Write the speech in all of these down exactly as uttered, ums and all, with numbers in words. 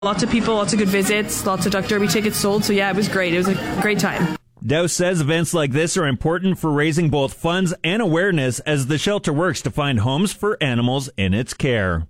Lots of people, lots of good visits, lots of Duck Derby tickets sold. So yeah, it was great. It was a great time. Dow says events like this are important for raising both funds and awareness as the shelter works to find homes for animals in its care.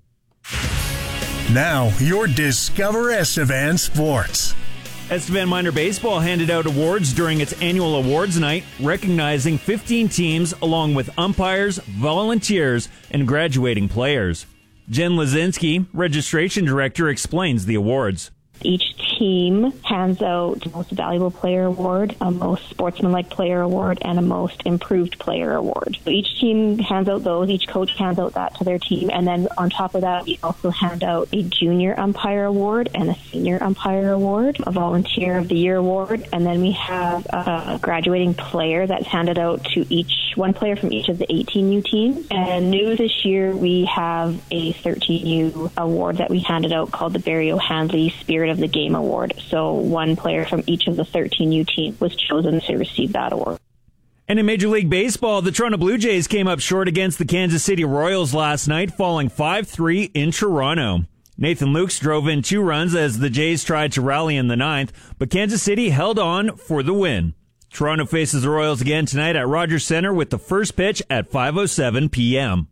Now, your Discover Estevan Sports. Estevan Minor Baseball handed out awards during its annual awards night, recognizing fifteen teams along with umpires, volunteers, and graduating players. Jen Lazinski, registration director, explains the awards. Each team hands out the Most Valuable Player Award, a Most Sportsmanlike Player Award, and a Most Improved Player Award. So each team hands out those. Each coach hands out that to their team. And then on top of that, we also hand out a Junior Umpire Award and a Senior Umpire Award, a Volunteer of the Year Award. And then we have a graduating player that's handed out to each, one player from each of the eighteen U teams. And new this year, we have a thirteen U award that we handed out called the Barry O'Handley Spirit of the Game Award. So one player from each of the thirteen U teams was chosen to receive that award. And in Major League Baseball, the Toronto Blue Jays came up short against the Kansas City Royals last night, falling five three in Toronto. Nathan Lukes drove in two runs as the Jays tried to rally in the ninth, but Kansas City held on for the win. Toronto faces the Royals again tonight at Rogers Centre with the first pitch at five oh seven p.m.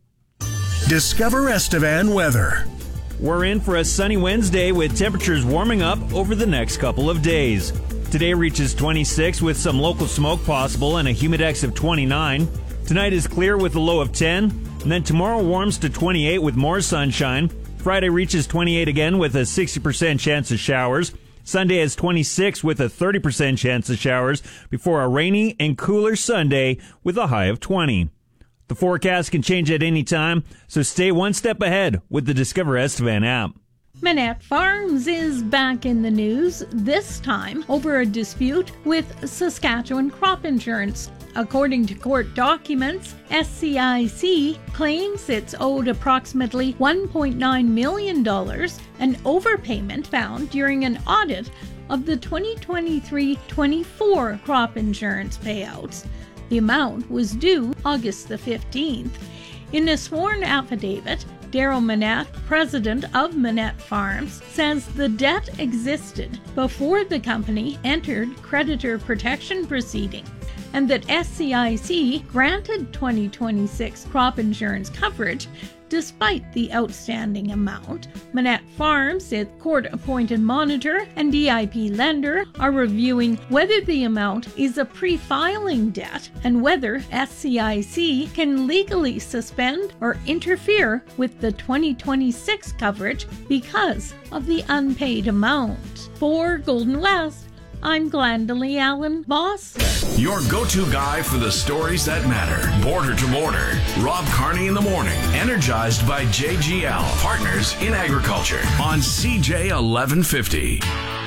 Discover Estevan weather. We're in for a sunny Wednesday with temperatures warming up over the next couple of days. Today reaches twenty-six with some local smoke possible and a humidex of twenty-nine. Tonight is clear with a low of ten. And then tomorrow warms to twenty-eight with more sunshine. Friday reaches twenty-eight again with a sixty percent chance of showers. Sunday is twenty-six with a thirty percent chance of showers before a rainy and cooler Sunday with a high of twenty. The forecast can change at any time, so stay one step ahead with the Discover Estevan app. Manette Farms is back in the news, this time over a dispute with Saskatchewan Crop Insurance. According to court documents, S C I C claims it's owed approximately one point nine million dollars, an overpayment found during an audit of the twenty twenty-three twenty-four crop insurance payouts. The amount was due August the fifteenth. In a sworn affidavit, Daryl Manette, president of Manette Farms, says the debt existed before the company entered creditor protection proceedings, and that S C I C granted twenty twenty-six crop insurance coverage despite the outstanding amount. Manette Farms, its court-appointed monitor and D I P lender, are reviewing whether the amount is a pre-filing debt and whether S C I C can legally suspend or interfere with the twenty twenty-six coverage because of the unpaid amount. For Golden West, I'm Glendalee Allen Voss. Your go-to guy for the stories that matter. Border to border. Rob Carney in the morning. Energized by J G L. Partners in Agriculture. On C J eleven fifty.